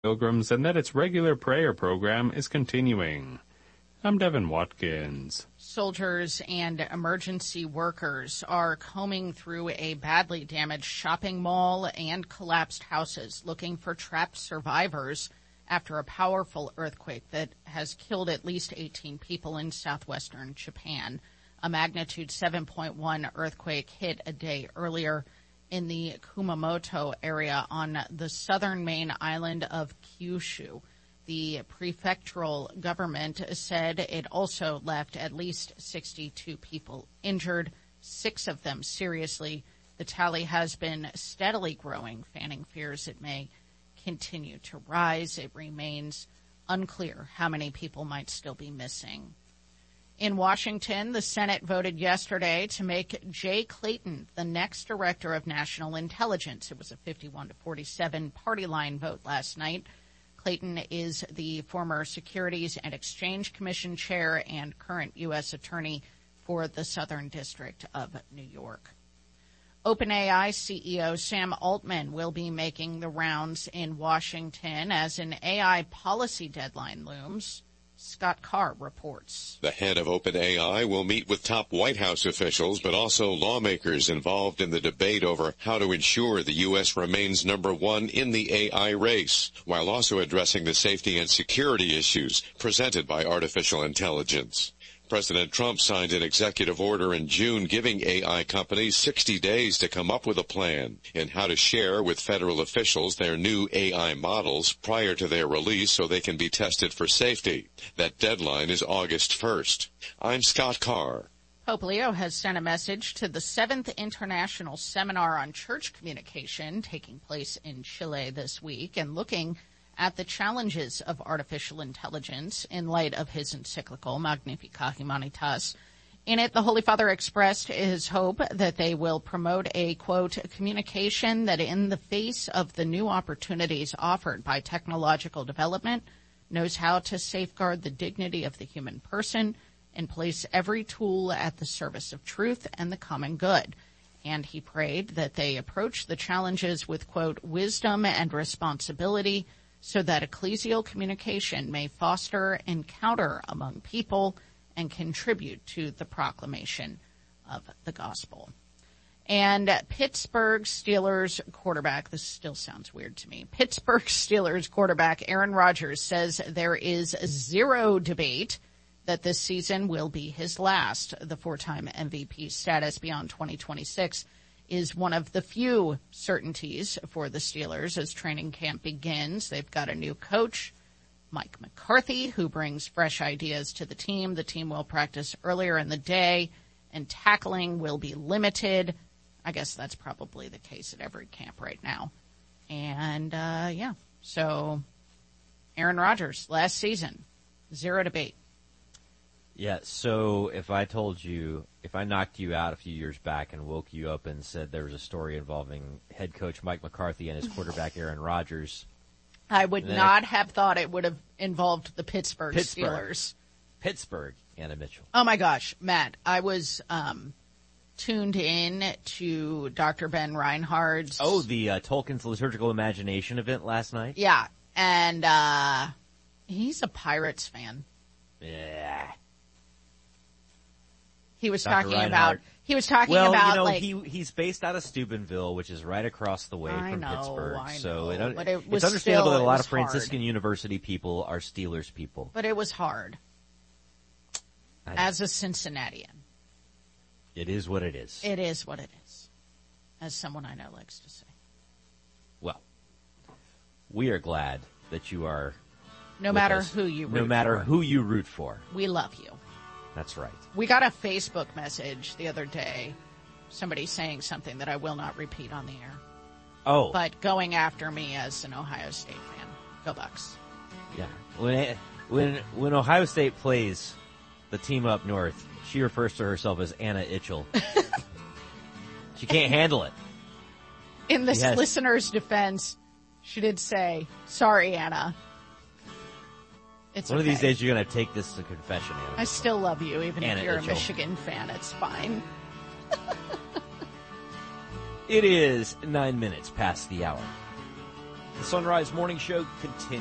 pilgrims and that its regular prayer program is continuing. I'm Devin Watkins. Soldiers and emergency workers are combing through a badly damaged shopping mall and collapsed houses looking for trapped survivors after a powerful earthquake that has killed at least 18 people in southwestern Japan. A magnitude 7.1 earthquake hit a day earlier in the Kumamoto area on the southern main island of Kyushu. The prefectural government said it also left at least 62 people injured, 6 of them seriously. The tally has been steadily growing, fanning fears it may continue to rise. It remains unclear how many people might still be missing. In Washington, the Senate voted yesterday to make Jay Clayton the next director of national intelligence. It was a 51-47 party line vote last night. Clayton is the former Securities and Exchange Commission chair and current U.S. attorney for the Southern District of New York. OpenAI CEO Sam Altman will be making the rounds in Washington as an AI policy deadline looms. Scott Carr reports. The head of OpenAI will meet with top White House officials, but also lawmakers involved in the debate over how to ensure the U.S. remains number one in the AI race, while also addressing the safety and security issues presented by artificial intelligence. President Trump signed an executive order in June giving AI companies 60 days to come up with a plan in how to share with federal officials their new AI models prior to their release so they can be tested for safety. That deadline is August 1st. I'm Scott Carr. Pope Leo has sent a message to the 7th International Seminar on Church Communication taking place in Chile this week and looking at the challenges of artificial intelligence in light of his encyclical Magnificat Humanitas. In it, the Holy Father expressed his hope that they will promote a, quote, communication that in the face of the new opportunities offered by technological development knows how to safeguard the dignity of the human person and place every tool at the service of truth and the common good. And he prayed that they approach the challenges with, quote, wisdom and responsibility, so that ecclesial communication may foster encounter among people and contribute to the proclamation of the gospel. And Pittsburgh Steelers quarterback, this still sounds weird to me, Pittsburgh Steelers quarterback Aaron Rodgers says there is zero debate that this season will be his last. The 4-time MVP status beyond 2026 is one of the few certainties for the Steelers as training camp begins. They've got a new coach, Mike McCarthy, who brings fresh ideas to the team. The team will practice earlier in the day, and tackling will be limited. I guess that's probably the case at every camp right now. And, so Aaron Rodgers, last season, zero debate. Yeah, so if I knocked you out a few years back and woke you up and said there was a story involving head coach Mike McCarthy and his quarterback Aaron Rodgers, I would not have thought it would have involved the Pittsburgh Steelers. Pittsburgh, Anna Mitchell. Oh my gosh, Matt, I was tuned in to Dr. Ben Reinhardt's. Oh, the Tolkien's Liturgical Imagination event last night? Yeah, and he's a Pirates fan. Yeah. He was talking about, he's based out of Steubenville, which is right across the way from Pittsburgh. So it's understandable that a lot of Franciscan University people are Steelers people. But it was hard. As a Cincinnatian. It is what it is. It is what it is. As someone I know likes to say. Well, we are glad that you are. No matter who you root for. We love you. That's right. We got a Facebook message the other day, somebody saying something that I will not repeat on the air. Oh. But going after me as an Ohio State fan. Go Bucks. Yeah. When Ohio State plays the team up north, she refers to herself as Anna Itchell. She can't handle it. In this listener's defense, she did say, sorry, Anna. It's One of these days you're going to take this to confession, Anna. I still love you, even Anna if you're Mitchell. a Michigan fan. It's fine. It is 9 minutes past the hour. The Sunrise Morning Show continues.